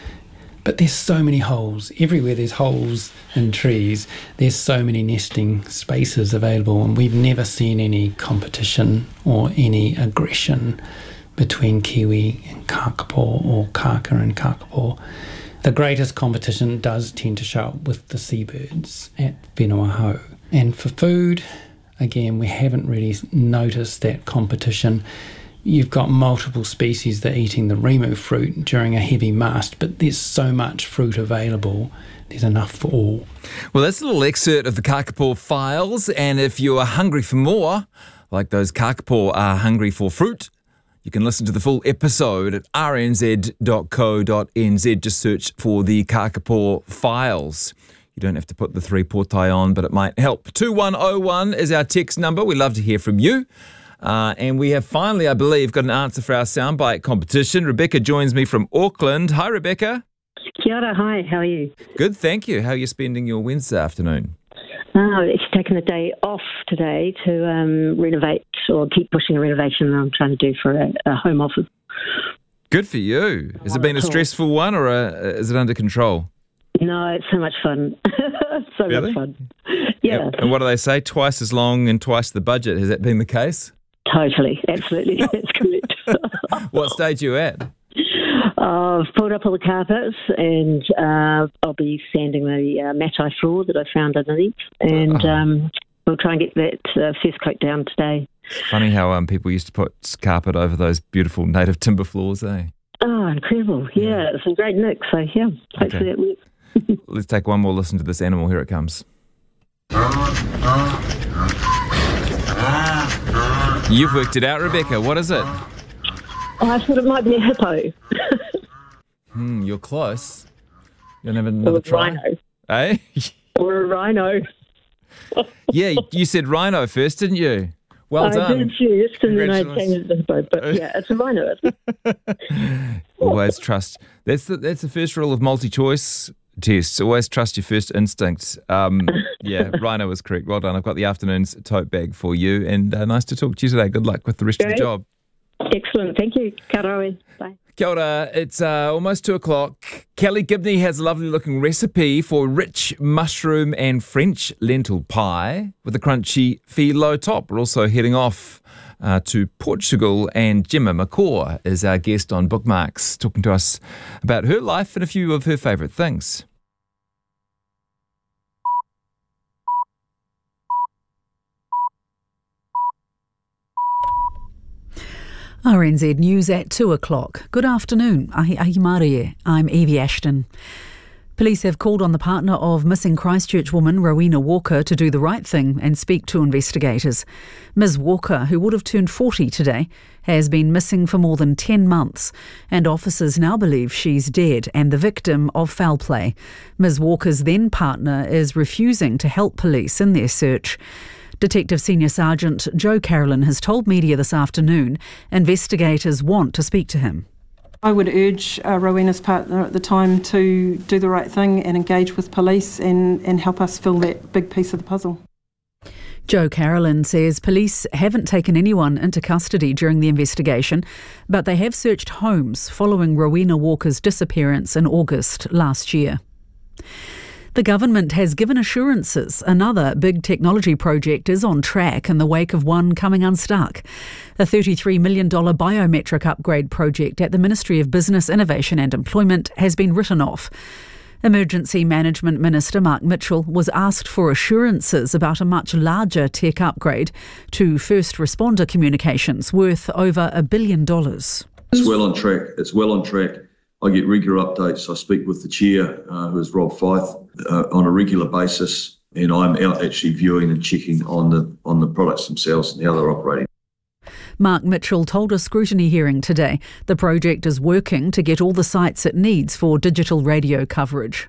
But there's so many holes. Everywhere there's holes in trees, there's so many nesting spaces available, and we've never seen any competition or any aggression between kiwi and kakapo or kaka and kakapo. The greatest competition does tend to show up with the seabirds at Whenua-Hou. And for food, again, we haven't really noticed that competition. You've got multiple species that are eating the rimu fruit during a heavy mast, but there's so much fruit available, there's enough for all. Well, that's a little excerpt of the Kakapo Files, and if you're hungry for more, like those kakapo are hungry for fruit, you can listen to the full episode at r n z dot co dot n z. Just search for the Kakapo Files. You don't have to put the three potai on, but it might help. two one oh one is our text number. We'd love to hear from you. Uh, and we have finally, I believe, got an answer for our soundbite competition. Rebecca joins me from Auckland. Hi, Rebecca. Kia ora, hi, how are you? Good, thank you. How are you spending your Wednesday afternoon? Oh, it's taken a day off today to um, renovate or keep pushing a renovation I'm trying to do for a, a home office. Good for you. Has it been a stressful one, or a, is it under control? No, it's so much fun. so Really? much fun. Yeah. And what do they say? Twice as long and twice the budget. Has that been the case? Totally. Absolutely. That's correct. What stage are you at? Uh, I've pulled up all the carpets, and uh, I'll be sanding the uh, matai floor that I found underneath, and Oh. um, we'll try and get that uh, first coat down today. It's funny how um, people used to put carpet over those beautiful native timber floors, eh? Oh, incredible. Yeah, it's a great nick. So, yeah, hopefully Okay. that works. Let's take one more listen to this animal. Here it comes. You've worked it out, Rebecca. What is it? Oh, I thought it might be a hippo. Hmm, you're close. You'll have another Or a try. rhino. Eh? Or a rhino. Yeah, you said rhino first, didn't you? Well I done. did first, and then I Congratulations. changed it to hippo. But yeah, it's a rhino, isn't it? Always trust. That's the that's the first rule of multi-choice tests. Always trust your first instinct. Um, yeah, rhino was correct. Well done. I've got the afternoon's tote bag for you, and uh, nice to talk to you today. Good luck with the rest of Great. the job. Excellent. Thank you. Karawi. Bye. Kia ora, it's uh, almost two o'clock. Kelly Gibney has a lovely looking recipe for rich mushroom and French lentil pie with a crunchy phyllo top. We're also heading off uh, to Portugal, and Gemma McCaw is our guest on Bookmarks, talking to us about her life and a few of her favourite things. R N Z News at two o'clock. Good afternoon. Ahi ahi Mārie. I'm Evie Ashton. Police have called on the partner of missing Christchurch woman Rowena Walker to do the right thing and speak to investigators. Miz Walker, who would have turned forty today, has been missing for more than ten months, and officers now believe she's dead and the victim of foul play. Miz Walker's then partner is refusing to help police in their search. Detective Senior Sergeant Joe Carolyn has told media this afternoon investigators want to speak to him. I would urge uh, Rowena's partner at the time to do the right thing and engage with police and, and help us fill that big piece of the puzzle. Joe Carolyn says police haven't taken anyone into custody during the investigation, but they have searched homes following Rowena Walker's disappearance in August last year. The government has given assurances another big technology project is on track in the wake of one coming unstuck. A thirty-three million dollars biometric upgrade project at the Ministry of Business, Innovation and Employment has been written off. Emergency Management Minister Mark Mitchell was asked for assurances about a much larger tech upgrade to first responder communications worth over a billion dollars. It's well on track. It's well on track. I get regular updates. I speak with the chair, uh, who is Rob Fyth, uh, on a regular basis, and I'm out actually viewing and checking on the on the products themselves and how they're operating. Mark Mitchell told a scrutiny hearing today the project is working to get all the sites it needs for digital radio coverage.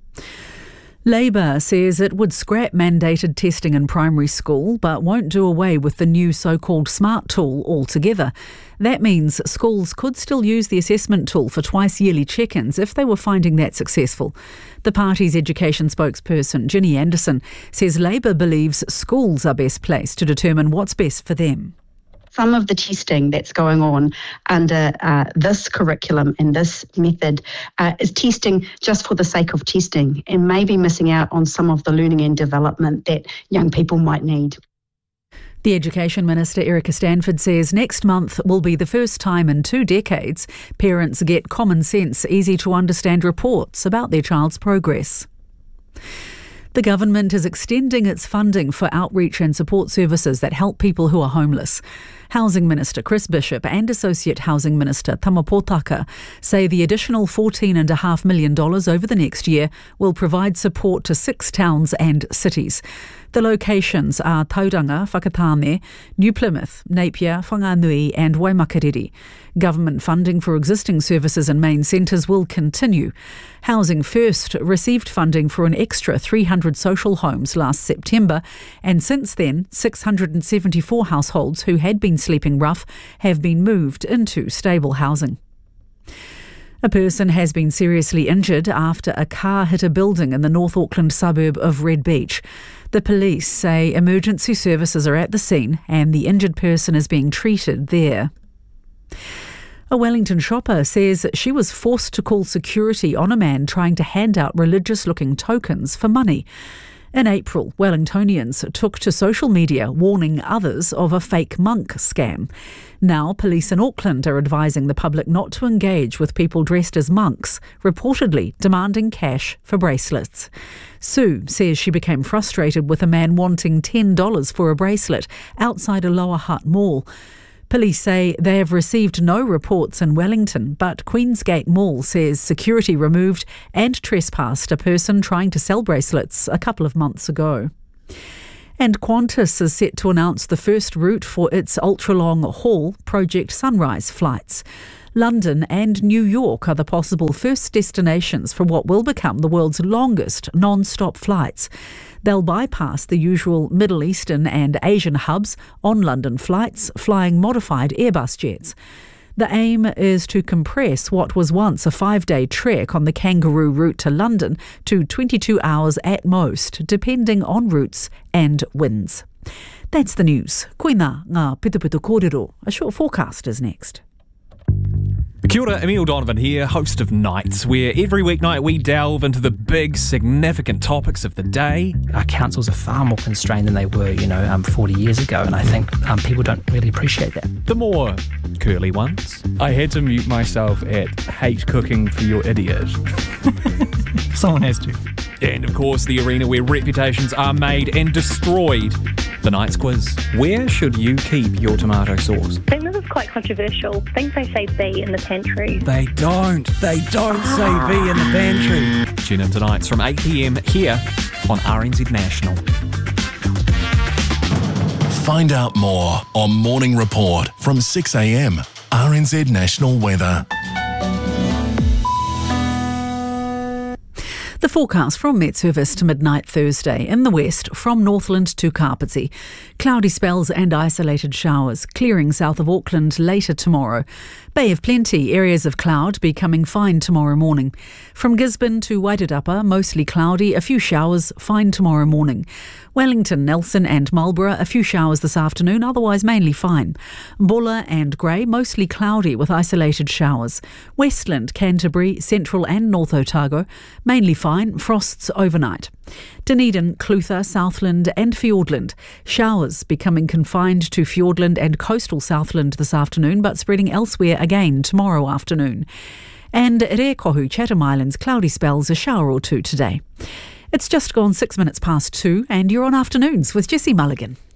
Labor says it would scrap mandated testing in primary school but won't do away with the new so-called SMART tool altogether. That means schools could still use the assessment tool for twice-yearly check-ins if they were finding that successful. The party's education spokesperson, Ginny Anderson, says Labor believes schools are best placed to determine what's best for them. Some of the testing that's going on under uh, this curriculum and this method uh, is testing just for the sake of testing and maybe missing out on some of the learning and development that young people might need. The Education Minister, Erica Stanford, says next month will be the first time in two decades parents get common sense, easy to understand reports about their child's progress. The government is extending its funding for outreach and support services that help people who are homeless. Housing Minister Chris Bishop and Associate Housing Minister Tama Potaka say the additional fourteen point five million dollars over the next year will provide support to six towns and cities. The locations are Tauranga, Whakatane, New Plymouth, Napier, Whanganui and Waimakariri. Government funding for existing services and main centres will continue. Housing First received funding for an extra three hundred social homes last September, and since then six hundred seventy-four households who had been sleeping rough have been moved into stable housing. A person has been seriously injured after a car hit a building in the North Auckland suburb of Red Beach. The police say emergency services are at the scene and the injured person is being treated there. A Wellington shopper says she was forced to call security on a man trying to hand out religious-looking tokens for money. In April, Wellingtonians took to social media warning others of a fake monk scam. Now, police in Auckland are advising the public not to engage with people dressed as monks, reportedly demanding cash for bracelets. Sue says she became frustrated with a man wanting ten dollars for a bracelet outside a Lower Hutt mall. Police say they have received no reports in Wellington, but Queensgate Mall says security removed and trespassed a person trying to sell bracelets a couple of months ago. And Qantas is set to announce the first route for its ultra-long haul Project Sunrise flights. London and New York are the possible first destinations for what will become the world's longest non-stop flights. They'll bypass the usual Middle Eastern and Asian hubs on London flights, flying modified Airbus jets. The aim is to compress what was once a five-day trek on the Kangaroo route to London to twenty-two hours at most, depending on routes and winds. That's the news. Koina ngā pitupitu kōrero. A short forecast is next. Kia ora, Emile Donovan here, host of Nights, where every weeknight we delve into the big, significant topics of the day. Our councils are far more constrained than they were, you know, um, forty years ago, and I think um, people don't really appreciate that. The more curly ones. I had to mute myself at hate cooking for your idiot. Someone has to. And of course, the arena where reputations are made and destroyed. The Nights Quiz. Where should you keep your tomato sauce? I think this is quite controversial. I think they say B in the pantry. They don't. They don't Ah. say B in the pantry. Tune in tonight from eight p.m. here on R N Z National. Find out more on Morning Report from six a.m. R N Z National Weather. The forecast from Met Service to midnight Thursday. In the west, from Northland to Kapiti. Cloudy spells and isolated showers, clearing south of Auckland later tomorrow. Bay of Plenty, areas of cloud becoming fine tomorrow morning. From Gisborne to Wairarapa, mostly cloudy, a few showers, fine tomorrow morning. Wellington, Nelson and Marlborough, a few showers this afternoon, otherwise mainly fine. Bulla and Grey, mostly cloudy with isolated showers. Westland, Canterbury, Central and North Otago, mainly fine, frosts overnight. Dunedin, Clutha, Southland and Fiordland. Showers becoming confined to Fiordland and coastal Southland this afternoon, but spreading elsewhere again tomorrow afternoon. And Rekohu, Chatham Islands, cloudy spells, a shower or two today. It's just gone six minutes past two, and you're on Afternoons with Jessie Mulligan.